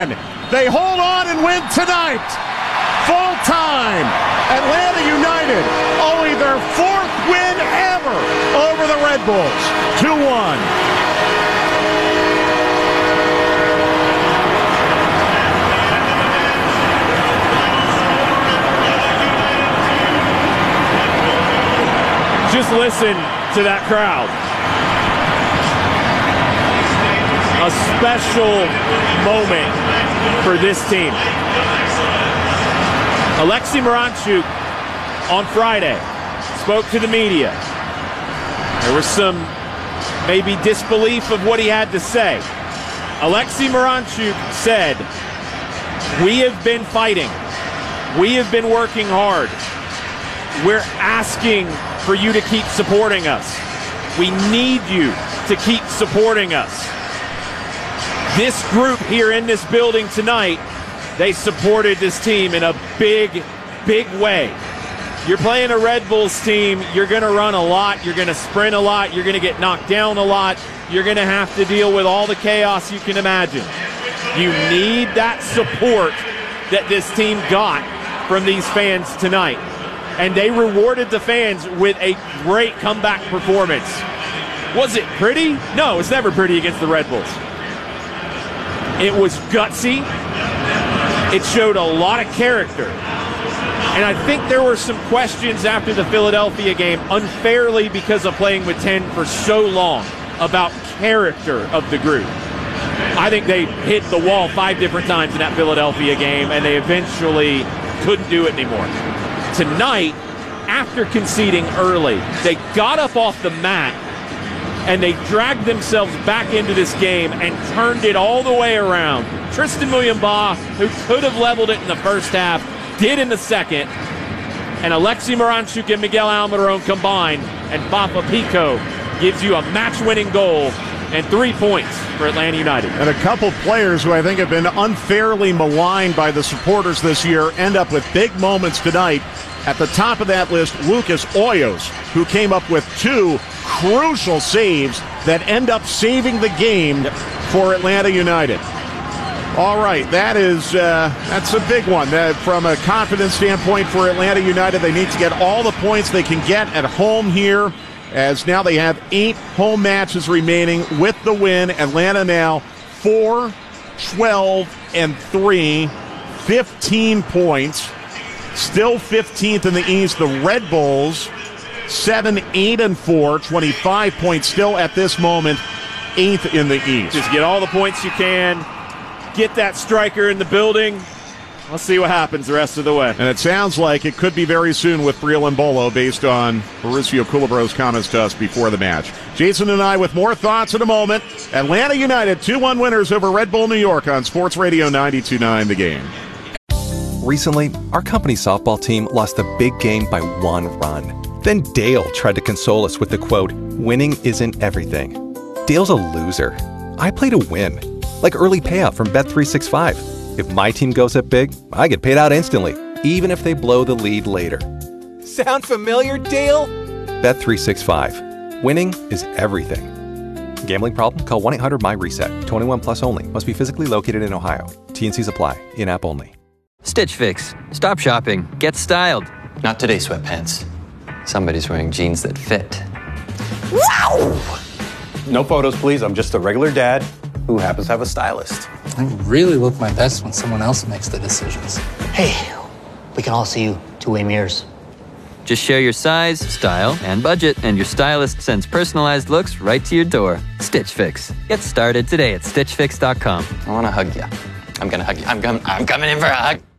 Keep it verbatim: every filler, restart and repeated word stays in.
They hold on and win tonight. Full time. Atlanta United owing their fourth win ever over the Red Bulls. two one. Just listen to that crowd. A special moment for this team. Alexei Miranchuk on Friday spoke to the media. There was some maybe disbelief of what he had to say. Alexei Miranchuk said, "We have been fighting. We have been working hard. We're asking for you to keep supporting us. We need you to keep supporting us." This group here in this building tonight, they supported this team in a big, big way. You're playing a Red Bulls team, you're going to run a lot, you're going to sprint a lot, you're going to get knocked down a lot, you're going to have to deal with all the chaos you can imagine. You need that support that this team got from these fans tonight. And they rewarded the fans with a great comeback performance. Was it pretty? No, it's never pretty against the Red Bulls. It was gutsy. It showed a lot of character. And I think there were some questions after the Philadelphia game, unfairly because of playing with ten for so long, about character of the group. I think they hit the wall five different times in that Philadelphia game, and they eventually couldn't do it anymore. Tonight, after conceding early, they got up off the mat and they dragged themselves back into this game and turned it all the way around. Tristan Muyumba, who could have leveled it in the first half, did in the second. And Alexei Miranchuk and Miguel Almiron combined, and Fafa Picault gives you a match-winning goal and three points for Atlanta United. And a couple players who I think have been unfairly maligned by the supporters this year end up with big moments tonight. At the top of that list, Lucas Hoyos, who came up with two crucial saves that end up saving the game for Atlanta United. All right, that is uh, that's a big one. Uh, from a confidence standpoint for Atlanta United, they need to get all the points they can get at home here, as now they have eight home matches remaining with the win. Atlanta now four, twelve, and three, fifteen points. Still fifteenth in the East. The Red Bulls, seven, eight, and four, twenty-five points still at this moment, eighth in the East. Just get all the points you can. Get that striker in the building. Let's see what happens the rest of the way. And it sounds like it could be very soon with Breel Embolo, based on Mauricio Culebro's comments to us before the match. Jason and I with more thoughts in a moment. Atlanta United two one winners over Red Bull New York on Sports Radio ninety-two point nine The Game. Recently, our company's softball team lost a big game by one run. Then Dale tried to console us with the quote, "Winning isn't everything." Dale's a loser. I play to win. Like early payout from Bet three sixty-five. If my team goes up big, I get paid out instantly, even if they blow the lead later. Sound familiar, Dale? Bet three sixty-five. Winning is everything. Gambling problem? Call one eight hundred my reset. twenty-one plus only. Must be physically located in Ohio. T and C's apply. In-app only. Stitch Fix. Stop shopping. Get styled. Not today, sweatpants. Somebody's wearing jeans that fit. Wow! No photos, please. I'm just a regular dad who happens to have a stylist. I really look my best when someone else makes the decisions. Hey, we can all see you two-way mirrors. Just share your size, style, and budget, and your stylist sends personalized looks right to your door. Stitch Fix. Get started today at stitch fix dot com. I want to hug you. I'm going to hug you. I'm, com- I'm coming in for a hug.